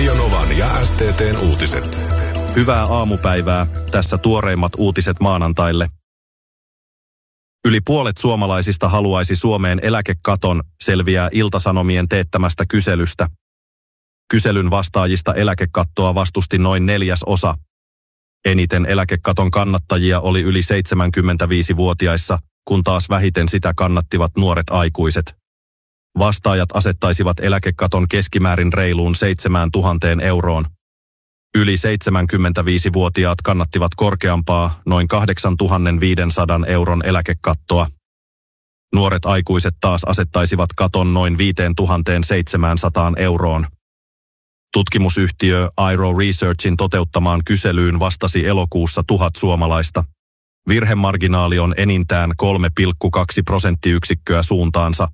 Radio Novan ja STT:n uutiset. Hyvää aamupäivää. Tässä tuoreimmat uutiset maanantaille. Yli puolet suomalaisista haluaisi Suomeen eläkekaton, selviää Ilta-Sanomien teettämästä kyselystä. Kyselyn vastaajista eläkekattoa vastusti noin 1/4. Eniten eläkekaton kannattajia oli yli 75-vuotiaissa, kun taas vähiten sitä kannattivat nuoret aikuiset. Vastaajat asettaisivat eläkekaton keskimäärin reiluun 7 000 euroon. Yli 75-vuotiaat kannattivat korkeampaa, noin 8 500 euron eläkekattoa. Nuoret aikuiset taas asettaisivat katon noin 5 700 euroon. Tutkimusyhtiö Airo Researchin toteuttamaan kyselyyn vastasi elokuussa 1000 suomalaista. Virhemarginaali on enintään 3,2 prosenttiyksikköä suuntaansa.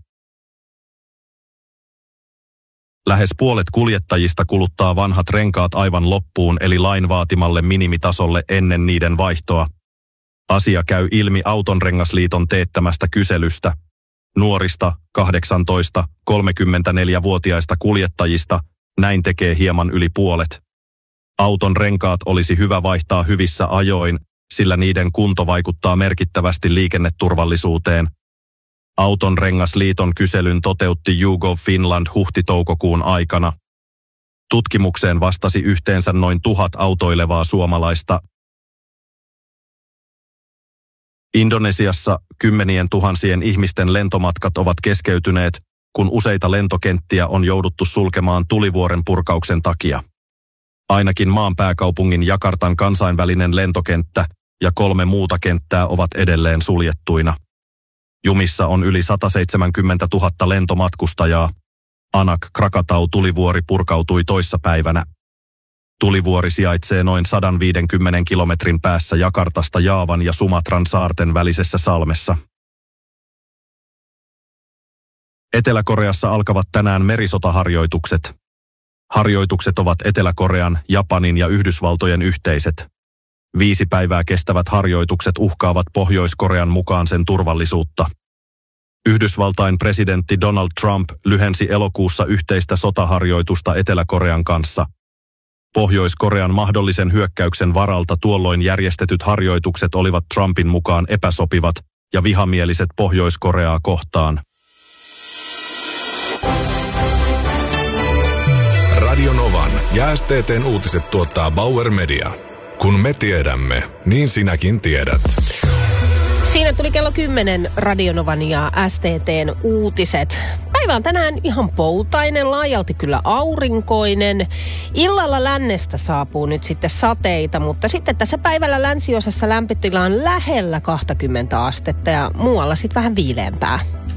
Lähes puolet kuljettajista kuluttaa vanhat renkaat aivan loppuun eli lain vaatimalle minimitasolle ennen niiden vaihtoa. Asia käy ilmi Autonrengasliiton teettämästä kyselystä. Nuorista 18-34-vuotiaista kuljettajista näin tekee hieman yli puolet. Auton renkaat olisi hyvä vaihtaa hyvissä ajoin, sillä niiden kunto vaikuttaa merkittävästi liikenneturvallisuuteen. Autonrengasliiton kyselyn toteutti YouGov Finland huhti-toukokuun aikana. Tutkimukseen vastasi yhteensä noin 1000 autoilevaa suomalaista. Indonesiassa 10 000 ihmisten lentomatkat ovat keskeytyneet, kun useita lentokenttiä on jouduttu sulkemaan tulivuoren purkauksen takia. Ainakin maan pääkaupungin Jakartan kansainvälinen lentokenttä ja 3 muuta kenttää ovat edelleen suljettuina. Jumissa on yli 170 000 lentomatkustajaa. Anak Krakatau tulivuori purkautui toissapäivänä. Tulivuori sijaitsee noin 150 kilometrin päässä Jakartasta Jaavan ja Sumatran saarten välisessä salmessa. Etelä-Koreassa alkavat tänään merisotaharjoitukset. Harjoitukset ovat Etelä-Korean, Japanin ja Yhdysvaltojen yhteiset. 5 päivää kestävät harjoitukset uhkaavat Pohjois-Korean mukaan sen turvallisuutta. Yhdysvaltain presidentti Donald Trump lyhensi elokuussa yhteistä sotaharjoitusta Etelä-Korean kanssa. Pohjois-Korean mahdollisen hyökkäyksen varalta tuolloin järjestetyt harjoitukset olivat Trumpin mukaan epäsopivat ja vihamieliset Pohjois-Koreaa kohtaan. Radio Novan ja STT:n uutiset tuottaa Bauer Media. Kun me tiedämme, niin sinäkin tiedät. Siinä tuli kello 10 Radio Novan ja STT:n uutiset. Päivä on tänään ihan poutainen, laajalti kyllä aurinkoinen. Illalla lännestä saapuu nyt sitten sateita, mutta sitten tässä päivällä länsiosassa lämpötila on lähellä 20 astetta ja muualla sitten vähän viileämpää.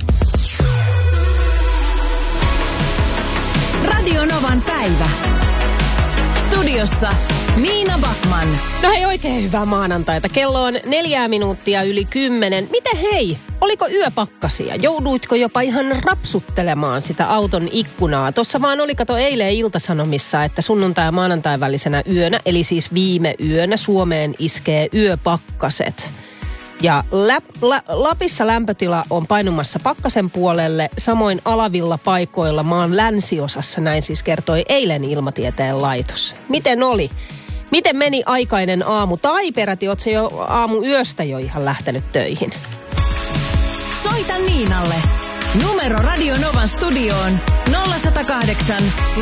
Radio Novan päivä. Studiossa Niina Backman. No hei, oikein hyvää maanantaita. Kello on 4 minuuttia yli 10. Miten hei? Oliko yöpakkasia? Jouduitko jopa ihan rapsuttelemaan sitä auton ikkunaa? Tuossa vaan oli, kato eilen Ilta-Sanomissa, että sunnuntai ja maanantai välisenä yönä, eli siis viime yönä, Suomeen iskee yöpakkaset. Ja Lapissa lämpötila on painumassa pakkasen puolelle, samoin alavilla paikoilla maan länsiosassa, näin siis kertoi eilen Ilmatieteen laitos. Miten oli? Miten meni aikainen aamu? Tai peräti ootko jo aamuyöstä jo ihan lähtenyt töihin? Soita Niinalle. Numero Radio Novan studioon 0108